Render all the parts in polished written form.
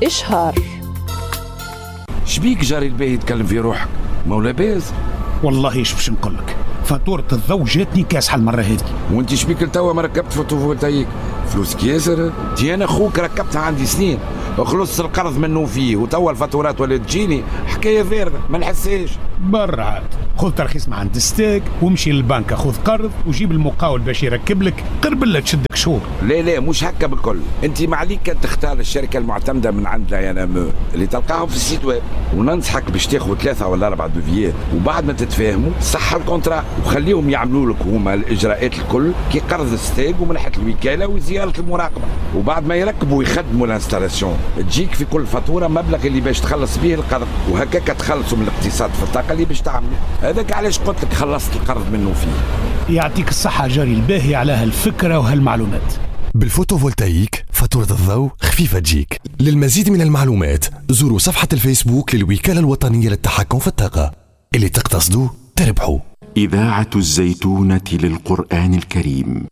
إشهار. شبيك جاري الباهي يتكلم في روحك؟ مولا باز والله ايش باش نقولك، فاتورة الضوء جاتني كاسحة المرة هذه. وانت شبيك لتوا ما ركبت فوتوفولتايك؟ فلوسك ياسر. تي انا خوك ركبتها عندي سنين، خلصت القرض منه فيه وتوا الفاتورات ولا تجيني حكايه فارغه ما نحساش. برا عاد خذ ترخيص مع عند ستاك ومشي للبنك خذ قرض وجيب المقاول باش يركب لك، قرب لا تشدك شهور. لا مش هكا بالكل، انت ما عليك تختار الشركه المعتمده من عند لا اللي تلقاهم في السيت ويب، وننصحك باش تاخذ 3 ولا 4 دوفيات، وبعد ما تتفاهموا صح الكونترا وخليهم يعملوا لك هما الاجراءات الكل كي قرض الستاك ومن ناحيه الوكاله وزياره المراقبه، وبعد ما يركبوا ويخدموا الانستالاسيون تجيك في كل فاتوره مبلغ اللي باش تخلص به القرض، وهكاك تخلصوا من الاقتصاد في الطاقه اللي باش تعملوا. هذاك علاش قلت لك خلصت القرض منه فيه. يعطيك الصحه جاري الباهي على هالفكره وهالمعلومات. بالفوتوفولتايك فاتورة الضوء خفيفة تجيك. للمزيد من المعلومات زوروا صفحة الفيسبوك للوكالة الوطنية للتحكم في الطاقة. اللي تقتصدوا تربحوا. إذاعة الزيتونة للقرآن الكريم.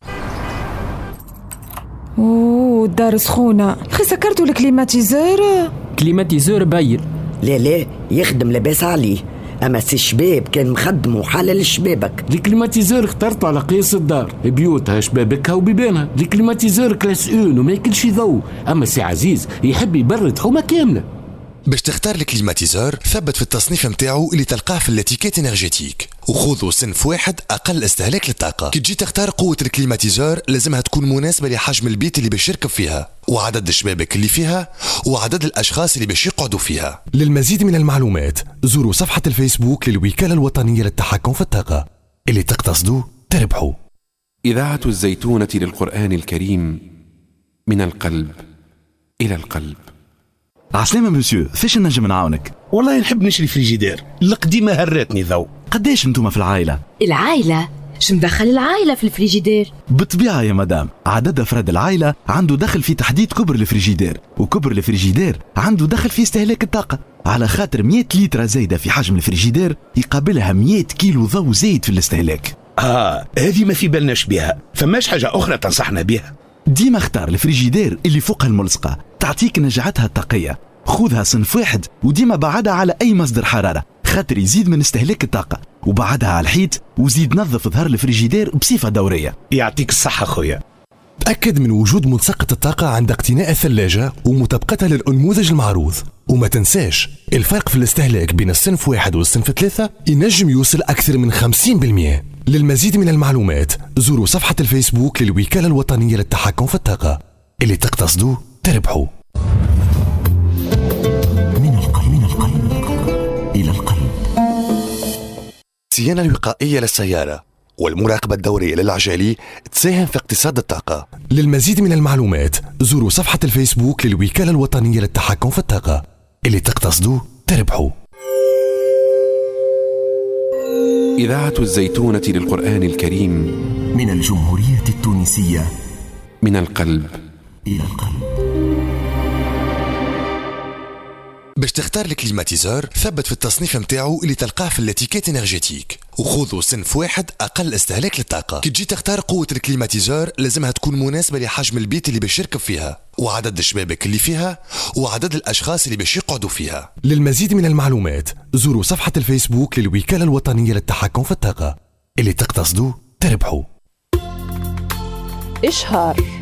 اوه الدار سخونة، خي سكرتوا الكليماتيزور؟ كليماتيزور باين. لا يخدم لاباس عليه، اما سي شباب كان مخدم وحلل شبابك. الكليماتيزور اخترته على قياس الدار، بيوتها شبابكها وبيبانها. الكليماتيزور كلاس 1 وما ياكلش ضوء، اما سي عزيز يحب يبرد حومه كامله. باش تختار الكليماتيزور ثبت في التصنيف متاعو اللي تلقاه في الاتيكيت انرجيتيك، وخذوا صنف واحد اقل استهلاك للطاقه. كي تجي تختار قوه الكليماتيزور لازمها تكون مناسبه لحجم البيت اللي باش يركب فيها، وعدد الشبابك اللي فيها، وعدد الاشخاص اللي باش يقعدوا فيها. للمزيد من المعلومات زوروا صفحه الفيسبوك للوكاله الوطنيه للتحكم في الطاقه. اللي تقتصدوا تربحوا. إذاعة الزيتونة للقرآن الكريم، من القلب إلى القلب. عسلامة مسيو، فاش نجم نعاونك؟ والله نحب نشري فريجيدير، القديمة هرتني ذو. قداش انتم في العائلة؟ العائلة؟ شو مدخل العائلة في الفريجيدير؟ بالطبيعة يا مدام، عدد أفراد العائلة عنده دخل في تحديد كبر الفريجيدير، وكبر الفريجيدير عنده دخل في استهلاك الطاقة. على خاطر 100 لتر زايدة في حجم الفريجيدير يقابلها 100 كيلو ضوء زايد في الاستهلاك. هذه ما في بالناش بها، فماش حاجة أخرى تنصحنا بها؟ ديما اختار الفريجيدير اللي فوقها الملصقة، تعطيك نجعتها الطاقية. خذها صنف واحد وديما بعدها على أي مصدر حرارة خاطر يزيد من استهلاك الطاقة، وبعدها على الحيط وزيد نظف ظهر الفريجيدير بصفة دورية. يعطيك الصحة خويا. تأكد من وجود ملصقة الطاقة عند اقتناء الثلاجة ومطابقتها للأنموذج المعروض، وما تنساش الفرق في الاستهلاك بين الصنف 1 والصنف 3 ينجم يوصل أكثر من 50%. للمزيد من المعلومات زوروا صفحة الفيسبوك للوكالة الوطنية للتحكم في الطاقة. اللي تقتصدوا تربحوا. من القلب إلى القلب. الصيانة الوقائية للسيارة والمراقبة الدورية للعجالي تساهم في اقتصاد الطاقة. للمزيد من المعلومات زوروا صفحة الفيسبوك للوكالة الوطنية للتحكم في الطاقة. اللي تقتصدوا تربحوا. إذاعة الزيتونة للقرآن الكريم، من الجمهورية التونسية، من القلب إلى القلب. باش تختار الكليماتيزور ثبت في التصنيف متاعو اللي تلقاه في الاتيكيت انرجيتيك، وخذوا صنف واحد اقل استهلاك للطاقه. كي تجي تختار قوه الكليماتيزور لازمها تكون مناسبه لحجم البيت اللي باش يركب فيها، وعدد الشبابك اللي فيها، وعدد الاشخاص اللي باش يقعدوا فيها. للمزيد من المعلومات زوروا صفحه الفيسبوك للوكاله الوطنيه للتحكم في الطاقه. اللي تقتصدوا تربحوا. إشهار.